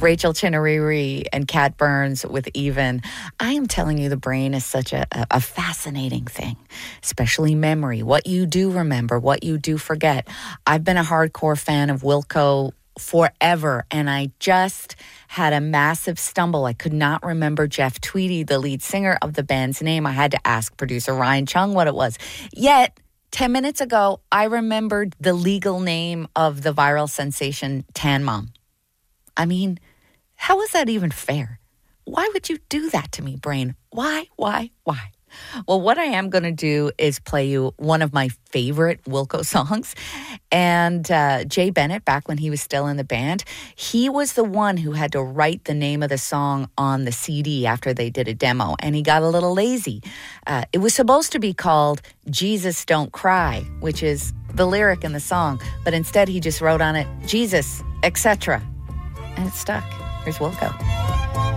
Rachel Chinariri and Kat Burns with Even. I am telling you, the brain is such a fascinating thing, especially memory, what you do remember, what you do forget. I've been a hardcore fan of Wilco forever, and I just had a massive stumble. I could not remember Jeff Tweedy, the lead singer of the band's name. I had to ask producer Ryan Chung what it was. Yet, 10 minutes ago, I remembered the legal name of the viral sensation Tan Mom. I mean, how is that even fair? Why would you do that to me, brain? Why? Well, what I am going to do is play you one of my favorite Wilco songs. And Jay Bennett, back when he was still in the band, he was the one who had to write the name of the song on the CD after they did a demo. And he got a little lazy. It was supposed to be called Jesus Don't Cry, which is the lyric in the song. But instead, he just wrote on it, Jesus, etc. And it stuck. Here's Wilco.